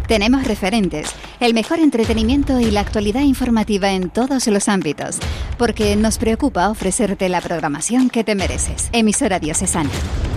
Tenemos referentes, el mejor entretenimiento y la actualidad informativa en todos los ámbitos, porque nos preocupa ofrecerte la programación que te mereces. Emisora Diocesana.